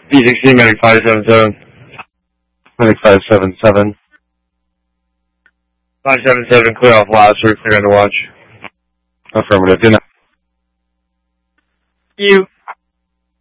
B16, medic 577. Medic 577. 577, clear off last, we're clear on the watch. Affirmative. Good night.